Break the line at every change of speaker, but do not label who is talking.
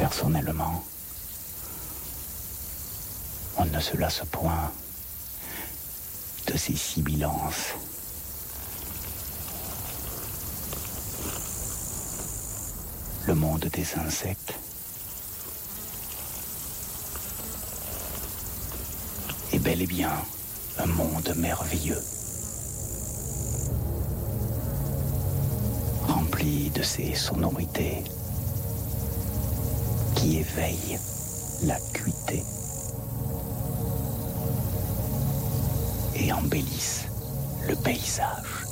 Personnellement, on ne se lasse point de ces sibilances. Le monde des insectes est bel et bien un monde merveilleux, rempli de ces sonorités qui éveillent l'acuité et embellissent le paysage.